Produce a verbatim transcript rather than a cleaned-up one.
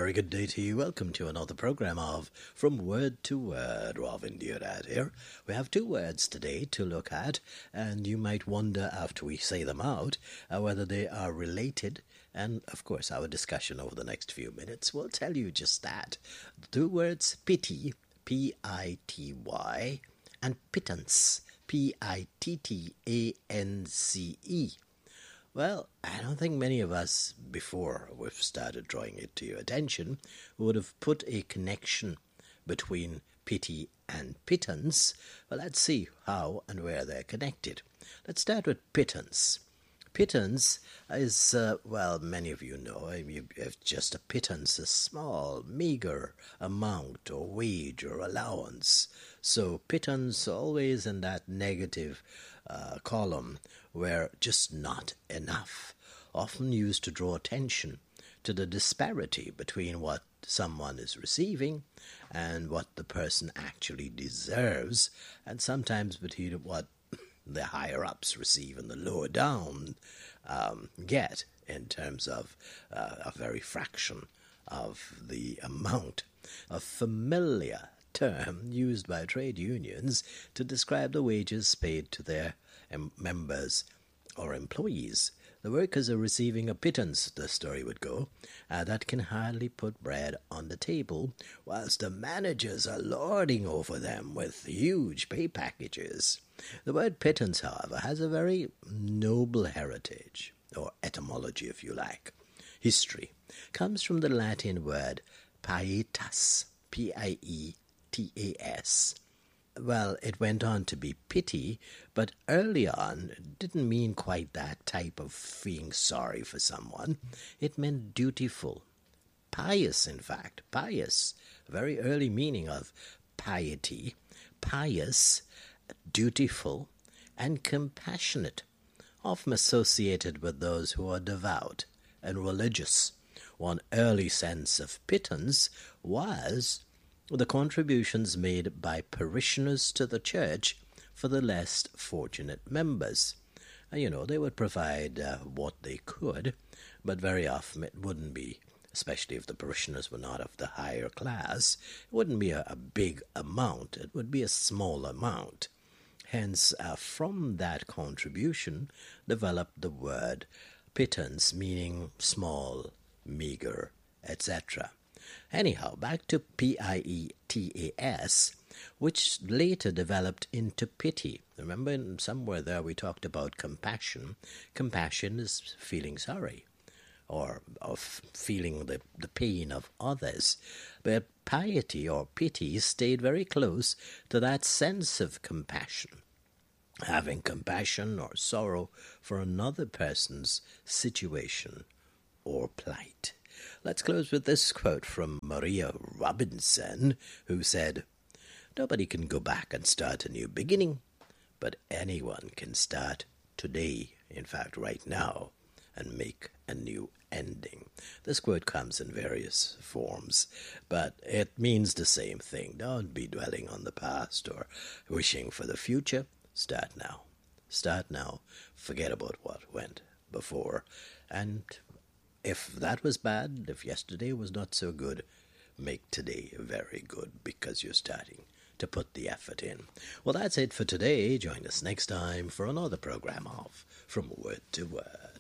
very good day to you. Welcome to another program of From Word to Word. Robin Deodad here. We have two words today to look at, and you might wonder after we say them out uh, whether they are related. And of course, our discussion over the next few minutes will tell you just that. The two words pity, P I T Y, and pittance, P I T T A N C E. Well, I don't think many of us, before we've started drawing it to your attention, would have put a connection between pity and pittance. Well, let's see how and where they're connected. Let's start with pittance. Pittance is, uh, well, many of you know, if just a pittance, a small, meager amount or wage or allowance. So pittance always in that negative uh, column where just not enough, often used to draw attention to the disparity between what someone is receiving and what the person actually deserves, and sometimes between what the higher-ups receive and the lower down um, get in terms of uh, a very fraction of the amount. A familiar term used by trade unions to describe the wages paid to their um, members or employees. The workers are receiving a pittance, the story would go, uh, that can hardly put bread on the table, whilst the managers are lording over them with huge pay packages. The word pittance, however, has a very noble heritage, or etymology if you like. History comes from the Latin word pietas, P I E T A S. Well, it went on to be pity, but early on it didn't mean quite that type of feeling sorry for someone. It meant dutiful. Pious, in fact. Pious. A very early meaning of piety. Pious, dutiful, and compassionate, often associated with those who are devout and religious. One early sense of pittance was the contributions made by parishioners to the church for the less fortunate members. And, you know, they would provide uh, what they could, but very often it wouldn't be, especially if the parishioners were not of the higher class, it wouldn't be a, a big amount. It would be a small amount. Hence, uh, from that contribution developed the word pittance, meaning small, meager, et cetera. Anyhow, back to P I E T A S, which later developed into pity. Remember, in somewhere there we talked about compassion. Compassion is feeling sorry, or of feeling the, the pain of others. But piety or pity stayed very close to that sense of compassion, having compassion or sorrow for another person's situation or plight. Let's close with this quote from Maria Robinson, who said, "Nobody can go back and start a new beginning, but anyone can start today, in fact right now, and make a new ending." This quote comes in various forms, but it means the same thing. Don't be dwelling on the past or wishing for the future. Start now. Start now. Forget about what went before, and if that was bad, if yesterday was not so good, make today very good because you're starting to put the effort in. Well, that's it for today. Join us next time for another program of From Word to Word.